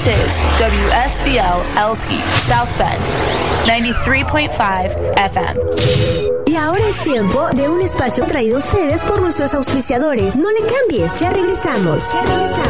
This is WSVL LP South Bend 93.5 FM. Y ahora es tiempo de un espacio traído a ustedes por nuestros auspiciadores. No le cambies, ya regresamos.